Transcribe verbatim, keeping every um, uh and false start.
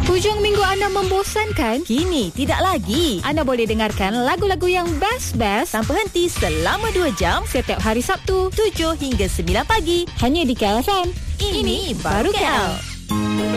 Hujung minggu anda membosankan? Kini tidak lagi. Anda boleh dengarkan lagu-lagu yang best-best Tanpa henti selama dua jam setiap hari Sabtu tujuh hingga sembilan pagi. hanya di K L F M. Ini baru K L.